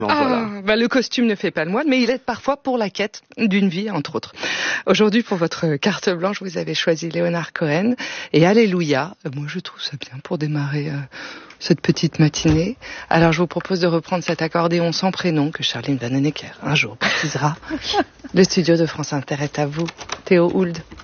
Voilà. Le costume ne fait pas le moine, mais il aide parfois pour la quête d'une vie, entre autres. Aujourd'hui, pour votre carte blanche, vous avez choisi Leonard Cohen et Alléluia. Moi, je trouve ça bien pour démarrer cette petite matinée. Alors, je vous propose de reprendre cet accordéon sans prénom que Charline Vanhoenacker un jour baptisera. Le studio de France Inter est à vous, Théo Hould.